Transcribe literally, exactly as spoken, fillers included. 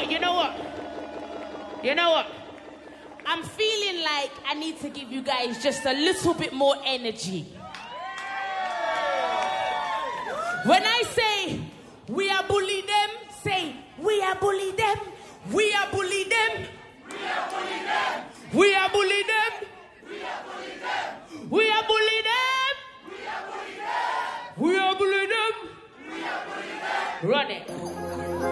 what? You know what? You know what? I'm feeling like I need to give you guys just a little bit more energy. When I say we are bully them, say we are bully them. We are bully them. We are bully them. We are bully them. We are bully them. We are bully them. We are bully them. We are bully them. We are bully them. Run it.